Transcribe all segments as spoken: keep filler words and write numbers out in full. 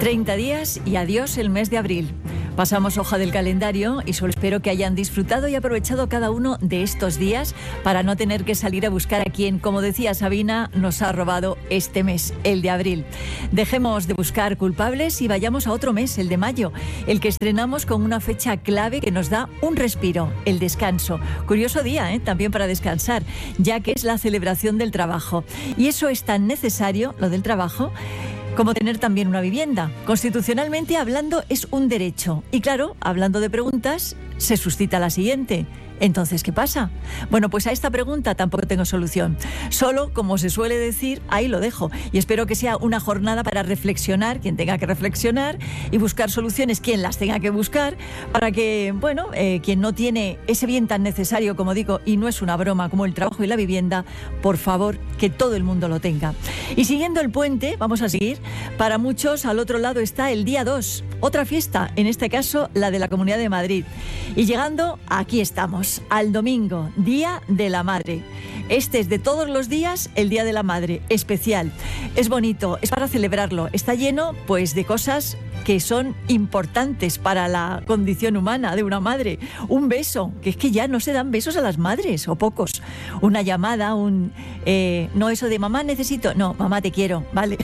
treinta días y adiós el mes de abril. Pasamos hoja del calendario y solo espero que hayan disfrutado y aprovechado cada uno de estos días para no tener que salir a buscar a quien, como decía Sabina, nos ha robado este mes, el de abril. Dejemos de buscar culpables y vayamos a otro mes, el de mayo, el que estrenamos con una fecha clave que nos da un respiro, el descanso. Curioso día, ¿eh? También para descansar, ya que es la celebración del trabajo. Y eso es tan necesario, lo del trabajo, como tener también una vivienda. Constitucionalmente hablando es un derecho. Y claro, hablando de preguntas, se suscita la siguiente. Entonces, ¿qué pasa? Bueno, pues a esta pregunta tampoco tengo solución. Solo, como se suele decir, ahí lo dejo. Y espero que sea una jornada para reflexionar, quien tenga que reflexionar, y buscar soluciones, quien las tenga que buscar, para que, bueno, eh, quien no tiene ese bien tan necesario, como digo, y no es una broma, como el trabajo y la vivienda, por favor, que todo el mundo lo tenga. Y siguiendo el puente, vamos a seguir. Para muchos, al otro lado está el día dos, otra fiesta, en este caso la de la Comunidad de Madrid. Y llegando, aquí estamos, al domingo, Día de la Madre. Este es de todos los días el Día de la Madre, especial. Es bonito, es para celebrarlo. Está lleno, pues, de cosas que son importantes para la condición humana de una madre. Un beso, que es que ya no se dan besos a las madres, o pocos. Una llamada, un... Eh, no eso de mamá necesito, no, mamá te quiero, ¿vale?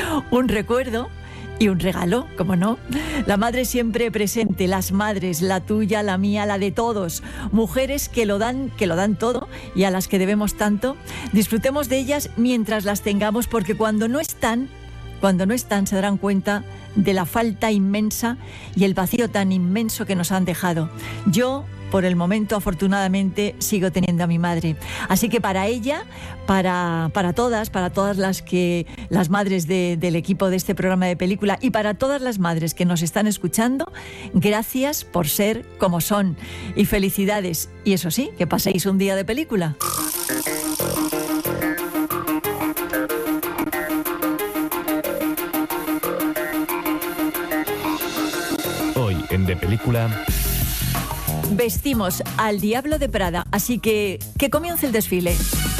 Un recuerdo. Y un regalo, ¿cómo no? La madre siempre presente, las madres, la tuya, la mía, la de todos. Mujeres que lo dan, que lo dan todo y a las que debemos tanto. Disfrutemos de ellas mientras las tengamos, porque cuando no están, cuando no están se darán cuenta de la falta inmensa y el vacío tan inmenso que nos han dejado. Yo, por el momento, afortunadamente, sigo teniendo a mi madre. Así que para ella, para, para todas, para todas las que las madres de, del equipo de este programa de película y para todas las madres que nos están escuchando, gracias por ser como son. Y felicidades. Y eso sí, que paséis un día de película. Hoy en De Película... vestimos al Diablo de Prada, así que que comience el desfile.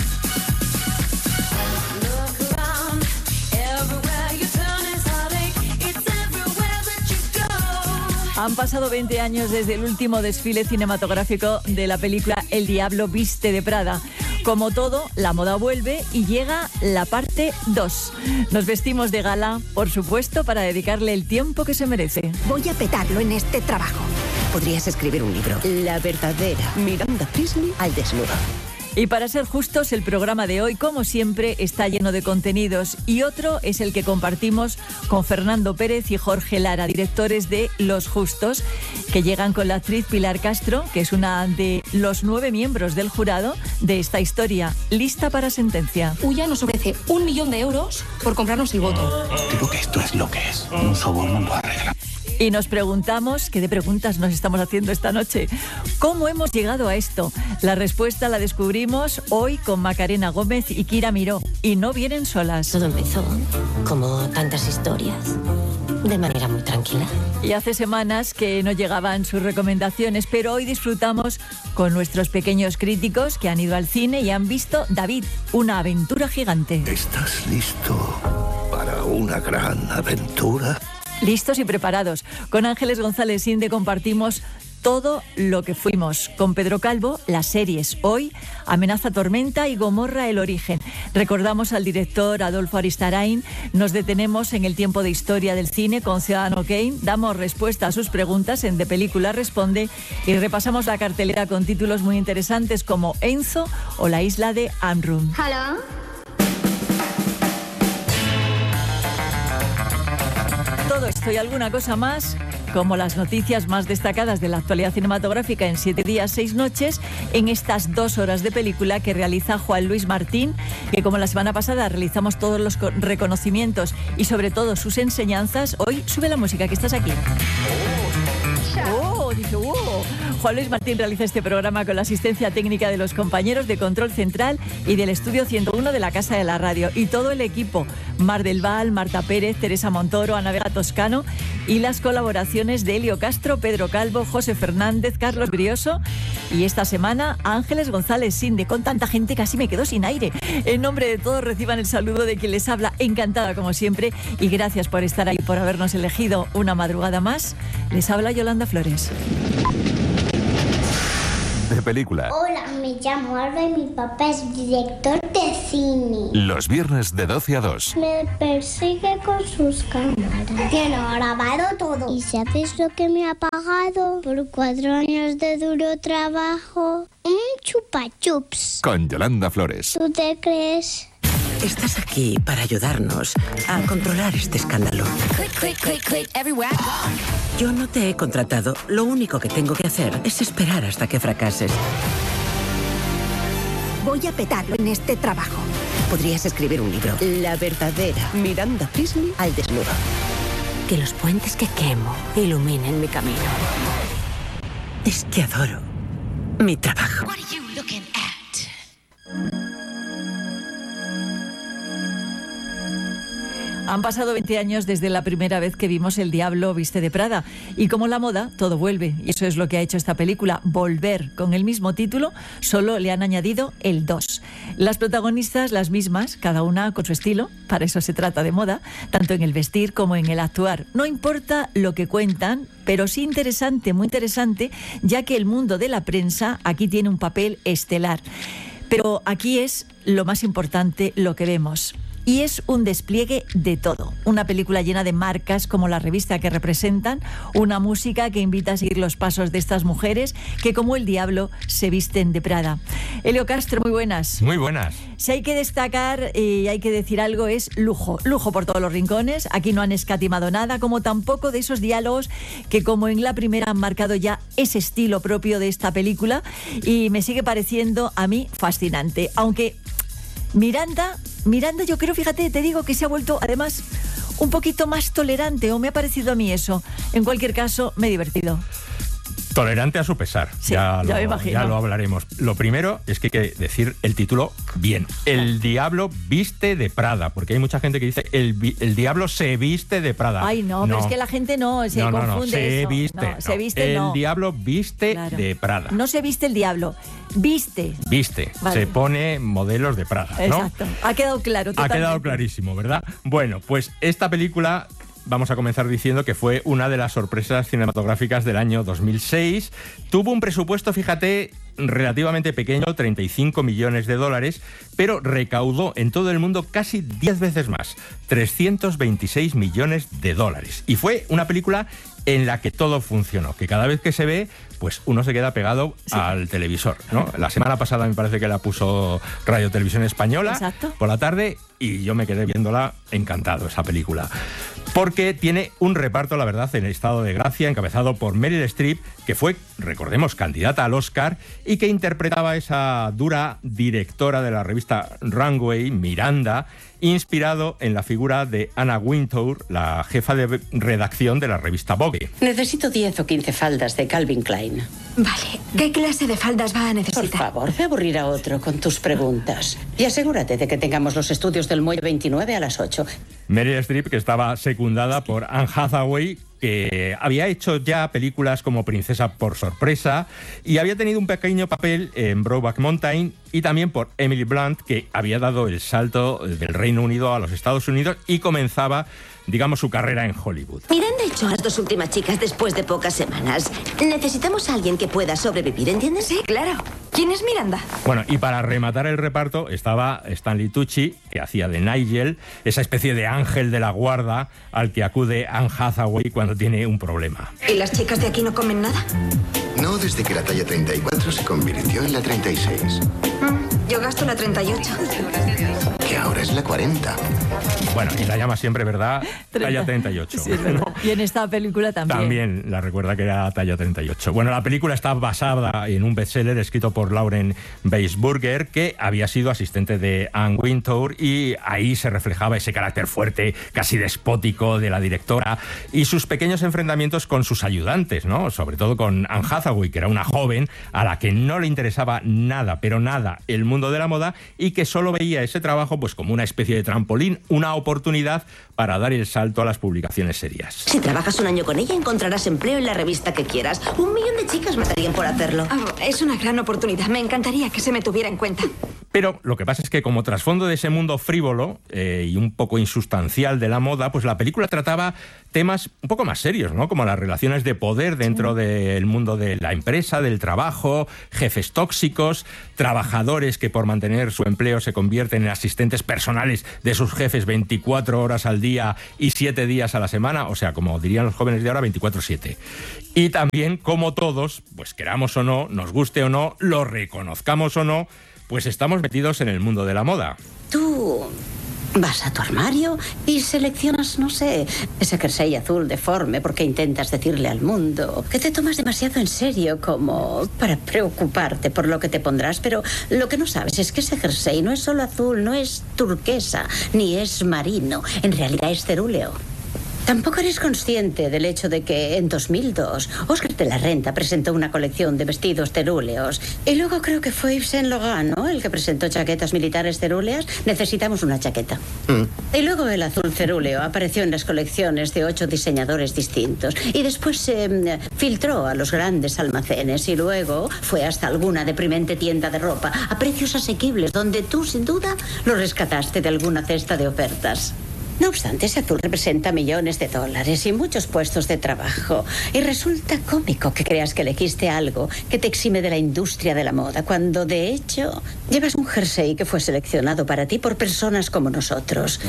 Han pasado veinte años desde el último desfile cinematográfico de la película El Diablo viste de Prada. Como todo, la moda vuelve y llega la parte dos. Nos vestimos de gala, por supuesto, para dedicarle el tiempo que se merece. Voy a petarlo en este trabajo. Podrías escribir un libro. La verdadera Miranda Priestly al desnudo. Y para ser justos, el programa de hoy, como siempre, está lleno de contenidos. Y otro es el que compartimos con Fernando Pérez y Jorge Lara, directores de Los Justos, que llegan con la actriz Pilar Castro, que es una de los nueve miembros del jurado de esta historia. Lista para sentencia. Ulla nos ofrece un millón de euros por comprarnos el voto. Creo que esto es lo que es. Un soborno lo arregla. Y nos preguntamos, ¿qué de preguntas nos estamos haciendo esta noche? ¿Cómo hemos llegado a esto? La respuesta la descubrimos hoy con Macarena Gómez y Kira Miró. Y no vienen solas. Todo empezó, como tantas historias, de manera muy tranquila. Y hace semanas que no llegaban sus recomendaciones, pero hoy disfrutamos con nuestros pequeños críticos que han ido al cine y han visto David, una aventura gigante. ¿Estás listo para una gran aventura? Listos y preparados. Con Ángeles González Inde compartimos todo lo que fuimos. Con Pedro Calvo, las series. Hoy, Amenaza Tormenta y Gomorra el origen. Recordamos al director Adolfo Aristarain. Nos detenemos en el tiempo de historia del cine con Ciudadano Kane. Damos respuesta a sus preguntas en De Película Responde. Y repasamos la cartelera con títulos muy interesantes como Enzo o La isla de Amrum. Hola. Todo esto y alguna cosa más, como las noticias más destacadas de la actualidad cinematográfica en siete días, seis noches, en estas dos horas de película que realiza Juan Luis Martín, que como la semana pasada realizamos todos los reconocimientos y sobre todo sus enseñanzas, hoy sube la música, que estás aquí. Oh, dice, oh. Juan Luis Martín realiza este programa con la asistencia técnica de los compañeros de Control Central y del Estudio ciento uno de la Casa de la Radio y todo el equipo. Mar del Val, Marta Pérez, Teresa Montoro, Ana Vega Toscano y las colaboraciones de Elio Castro, Pedro Calvo, José Fernández, Carlos Brioso y esta semana Ángeles González Sinde. Con tanta gente casi me quedo sin aire. En nombre de todos reciban el saludo de quien les habla, encantada como siempre, y gracias por estar ahí, por habernos elegido una madrugada más. Les habla Yolanda Flores. De película. Hola, me llamo Alba y mi papá es director de cine. Los viernes de doce a dos. Me persigue con sus cámaras. Tiene grabado todo. ¿Y sabes lo que me ha pagado por cuatro años de duro trabajo? Un chupa chups. Con Yolanda Flores. ¿Tú te crees? Estás aquí para ayudarnos a controlar este escándalo. Yo no te he contratado. Lo único que tengo que hacer es esperar hasta que fracases. Voy a petarlo en este trabajo. Podrías escribir un libro. La verdadera Miranda Priestley al desnudo. Que los puentes que quemo iluminen mi camino. Es que adoro mi trabajo. Han pasado veinte años desde la primera vez que vimos El Diablo viste de Prada. Y como la moda, todo vuelve. Y eso es lo que ha hecho esta película, volver. Con el mismo título, solo le han añadido el dos. Las protagonistas, las mismas, cada una con su estilo. Para eso se trata de moda, tanto en el vestir como en el actuar. No importa lo que cuentan, pero sí interesante, muy interesante, ya que el mundo de la prensa aquí tiene un papel estelar. Pero aquí es lo más importante, lo que vemos. Y es un despliegue de todo. Una película llena de marcas como la revista que representan, una música que invita a seguir los pasos de estas mujeres que, como el diablo, se visten de Prada. Elio Castro, muy buenas. Muy buenas. Si hay que destacar y hay que decir algo, es lujo. Lujo por todos los rincones. Aquí no han escatimado nada, como tampoco de esos diálogos que, como en la primera, han marcado ya ese estilo propio de esta película. Y me sigue pareciendo a mí fascinante. Aunque Miranda... Miranda, yo creo, fíjate, te digo que se ha vuelto, además, un poquito más tolerante, o me ha parecido a mí eso. En cualquier caso, me he divertido. Tolerante a su pesar, sí, ya, ya, lo, me imagino. ya lo hablaremos. Lo primero es que hay que decir el título bien. El diablo viste de Prada, porque hay mucha gente que dice el, el diablo se viste de Prada. Ay, no, no, pero es que la gente no, se no, no, confunde no, se eso. Viste, no, no. se viste, el no. diablo viste Claro. de Prada. No se viste el diablo, viste. Viste, Vale. se pone modelos de Prada, ¿no? Exacto, ha quedado claro totalmente. Ha quedado clarísimo, ¿verdad? Bueno, pues esta película... Vamos a comenzar diciendo que fue una de las sorpresas cinematográficas del año dos mil seis. Tuvo un presupuesto, fíjate, relativamente pequeño, treinta y cinco millones de dólares, pero recaudó en todo el mundo casi diez veces más, trescientos veintiséis millones de dólares. Y fue una película en la que todo funcionó, que cada vez que se ve, pues uno se queda pegado sí. al televisor, ¿no? La semana pasada me parece que la puso Radio Televisión Española. Exacto. Por la tarde, y yo me quedé viéndola encantado, esa película. Porque tiene un reparto, la verdad, en estado de gracia, encabezado por Meryl Streep, que fue, recordemos, candidata al Oscar, y que interpretaba a esa dura directora de la revista Runway, Miranda, inspirado en la figura de Anna Wintour, la jefa de redacción de la revista Vogue. Necesito diez o quince faldas de Calvin Klein. Vale. ¿Qué clase de faldas va a necesitar? Por favor, ve a aburrir a otro con tus preguntas. Y asegúrate de que tengamos los estudios del Muelle veintinueve a las ocho. Meryl Streep, que estaba secundada por Anne Hathaway, que había hecho ya películas como Princesa por sorpresa y había tenido un pequeño papel en Brokeback Mountain, y también por Emily Blunt, que había dado el salto del Reino Unido a los Estados Unidos y comenzaba, digamos, su carrera en Hollywood. Miranda echó a las dos últimas chicas después de pocas semanas. Necesitamos a alguien que pueda sobrevivir, ¿entiendes? Sí, claro. ¿Quién es Miranda? Bueno, y para rematar el reparto estaba Stanley Tucci, que hacía de Nigel, esa especie de ángel de la guarda al que acude Anne Hathaway cuando tiene un problema. ¿Y las chicas de aquí no comen nada? No, desde que la talla treinta y cuatro se convirtió en la treinta y seis. Mm, yo gasto la treinta y ocho. Que ahora es la cuarenta. Bueno, y la llama siempre, ¿verdad? Talla treinta y ocho. Sí, es verdad. Y en esta película también. También la recuerda que era talla treinta y ocho. Bueno, la película está basada en un bestseller escrito por Lauren Weisburger, que había sido asistente de Anne Wintour, y ahí se reflejaba ese carácter fuerte, casi despótico de la directora, y sus pequeños enfrentamientos con sus ayudantes, ¿no? Sobre todo con Anne Hathaway, que era una joven a la que no le interesaba nada, pero nada, el mundo de la moda, y que solo veía ese trabajo pues pues como una especie de trampolín, una oportunidad para dar el salto a las publicaciones serias. Si trabajas un año con ella, encontrarás empleo en la revista que quieras. Un millón de chicas matarían por hacerlo. Oh, es una gran oportunidad. Me encantaría que se me tuviera en cuenta. Pero lo que pasa es que como trasfondo de ese mundo frívolo eh, y un poco insustancial de la moda, pues la película trataba temas un poco más serios, ¿no? Como las relaciones de poder dentro sí. del mundo de la empresa, del trabajo, jefes tóxicos, trabajadores que por mantener su empleo se convierten en asistentes personales de sus jefes veinticuatro horas al día y siete días a la semana, o sea, como dirían los jóvenes de ahora, veinticuatro siete. Y también como todos, pues queramos o no, nos guste o no, lo reconozcamos o no, pues estamos metidos en el mundo de la moda. Tú vas a tu armario y seleccionas, no sé, ese jersey azul deforme porque intentas decirle al mundo que te tomas demasiado en serio como para preocuparte por lo que te pondrás, pero lo que no sabes es que ese jersey no es solo azul, no es turquesa, ni es marino, en realidad es cerúleo. Tampoco eres consciente del hecho de que en dos mil dos Oscar de la Renta presentó una colección de vestidos cerúleos. Y luego creo que fue Yves Saint Laurent, ¿no?, el que presentó chaquetas militares cerúleas. Necesitamos una chaqueta. Mm. Y luego el azul cerúleo apareció en las colecciones de ocho diseñadores distintos. Y después se eh, filtró a los grandes almacenes. Y luego fue hasta alguna deprimente tienda de ropa a precios asequibles, donde tú, sin duda, lo rescataste de alguna cesta de ofertas. No obstante, ese azul representa millones de dólares y muchos puestos de trabajo. Y resulta cómico que creas que elegiste algo que te exime de la industria de la moda, cuando de hecho llevas un jersey que fue seleccionado para ti por personas como nosotros.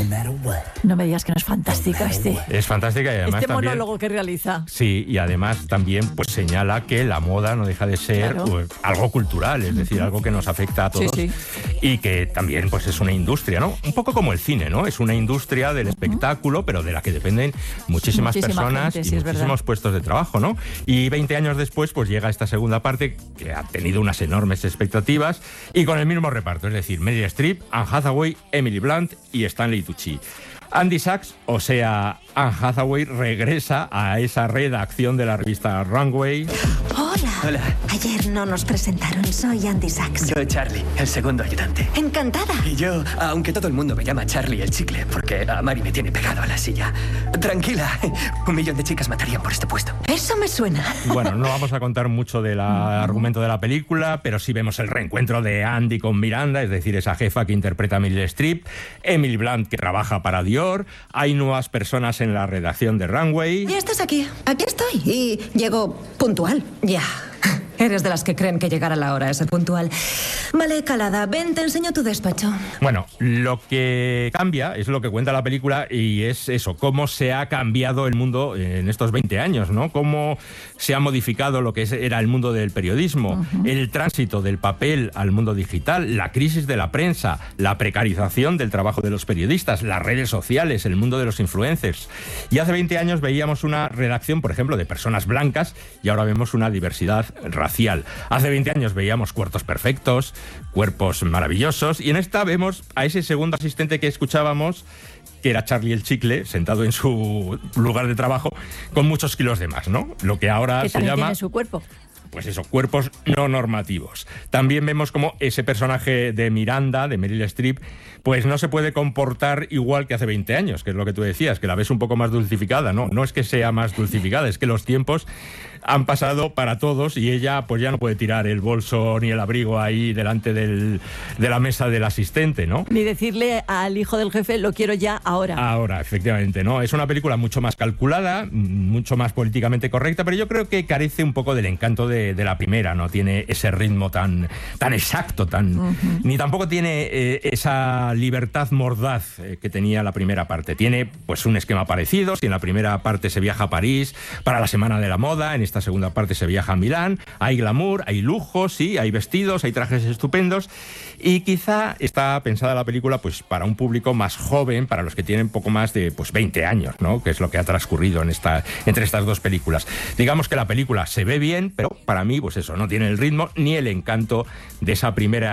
No me digas que no es fantástica este. Es fantástica y además este también, monólogo que realiza. Sí, y además también pues señala que la moda no deja de ser claro. pues, algo cultural, es decir, algo que nos afecta a todos sí, sí. y que también pues es una industria, ¿no? Un poco como el cine, ¿no? Es una industria del espectáculo, pero de la que dependen muchísimas Muchísima personas gente, y sí, muchísimos puestos de trabajo, ¿no? Y veinte años después, pues llega esta segunda parte que ha tenido unas enormes expectativas y con el mismo reparto, es decir, Meryl Streep, Anne Hathaway, Emily Blunt y Stanley Tucci. Andy Sachs, o sea, Anne Hathaway, regresa a esa redacción de la revista Runway. Hola. Hola. Ayer no nos presentaron. Soy Andy Sachs. Yo, Charlie, el segundo ayudante. Encantada. Y yo, aunque todo el mundo me llama Charlie el chicle, porque a Mari me tiene pegado a la silla. Tranquila, un millón de chicas matarían por este puesto. Eso me suena. Bueno, no vamos a contar mucho del argumento de la película, pero sí vemos el reencuentro de Andy con Miranda, es decir, esa jefa que interpreta a Meryl Streep, Emily Blunt, que trabaja para Dior, hay nuevas personas en la redacción de Runway. Ya estás aquí. Aquí estoy. Y llego puntual. Ya. Eres de las que creen que llegar a la hora es ser puntual. Vale, Calada, ven, te enseño tu despacho. Bueno, lo que cambia es lo que cuenta la película y es eso, cómo se ha cambiado el mundo en estos veinte años, ¿no? Cómo se ha modificado lo que era el mundo del periodismo, uh-huh. el tránsito del papel al mundo digital, la crisis de la prensa, la precarización del trabajo de los periodistas, las redes sociales, el mundo de los influencers. Y hace veinte años veíamos una redacción, por ejemplo, de personas blancas y ahora vemos una diversidad racial. Hace veinte años veíamos cuerpos perfectos, cuerpos maravillosos, y en esta vemos a ese segundo asistente que escuchábamos, que era Charlie el chicle, sentado en su lugar de trabajo, con muchos kilos de más, ¿no? Lo que ahora que se llama... tiene su cuerpo. Pues eso, cuerpos no normativos. También vemos como ese personaje de Miranda, de Meryl Streep, pues no se puede comportar igual que hace veinte años, que es lo que tú decías, que la ves un poco más dulcificada, ¿no? No es que sea más dulcificada, es que los tiempos han pasado para todos y ella pues ya no puede tirar el bolso ni el abrigo ahí delante del, de la mesa del asistente, ¿no? Ni decirle al hijo del jefe, lo quiero ya ahora. Ahora, efectivamente, ¿no? Es una película mucho más calculada, mucho más políticamente correcta, pero yo creo que carece un poco del encanto de, de la primera, no tiene ese ritmo tan, tan exacto, tan uh-huh. ni tampoco tiene eh, esa libertad mordaz eh, que tenía la primera parte. Tiene pues un esquema parecido, si en la primera parte se viaja a París para la Semana de la Moda, en esta segunda parte se viaja a Milán, hay glamour, hay lujo, sí, hay vestidos, hay trajes estupendos y quizá está pensada la película pues para un público más joven, para los que tienen poco más de pues veinte años, ¿no? Que es lo que ha transcurrido en esta, entre estas dos películas. Digamos que la película se ve bien, pero para mí pues eso, no tiene el ritmo ni el encanto de esa primera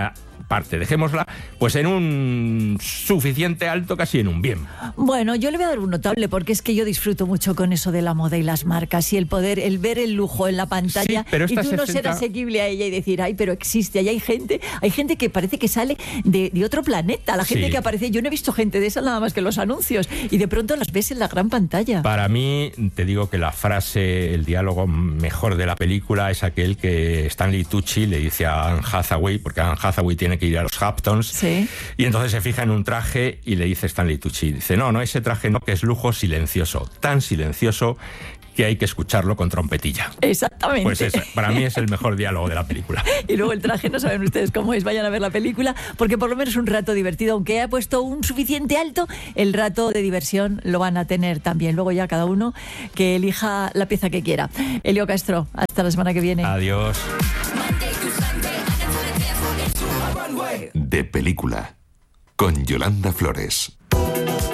parte, dejémosla, pues en un suficiente alto, casi en un bien. Bueno, yo le voy a dar un notable, porque es que yo disfruto mucho con eso de la moda y las marcas y el poder, el ver el lujo en la pantalla, sí, pero y tú esta no sesenta... ser asequible a ella y decir, ay, pero existe, y hay gente, hay gente que parece que sale de, de otro planeta, la gente sí. que aparece, yo no he visto gente de esa nada más que en los anuncios, y de pronto las ves en la gran pantalla. Para mí, te digo que la frase, el diálogo mejor de la película es aquel que Stanley Tucci le dice a Anne Hathaway, porque Anne Hathaway tiene que ir a los Hamptons, sí. y entonces se fija en un traje y le dice Stanley Tucci, dice, no, no, ese traje no, que es lujo silencioso, tan silencioso que hay que escucharlo con trompetilla. Exactamente. Pues ese, para mí es el mejor diálogo de la película. Y luego el traje, no saben ustedes cómo es, vayan a ver la película, porque por lo menos un rato divertido, aunque haya puesto un suficiente alto, el rato de diversión lo van a tener también. Luego ya cada uno que elija la pieza que quiera. Elio Castro, hasta la semana que viene. Adiós. De película, con Yolanda Flores.